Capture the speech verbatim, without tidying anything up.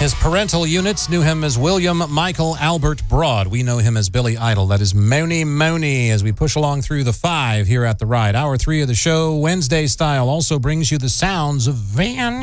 His parental units knew him as William Michael Albert Broad. We know him as Billy Idol. That is Mony Mony as we push along through the five here at The Ride. Hour three of the show, Wednesday style, also brings you the sounds of Van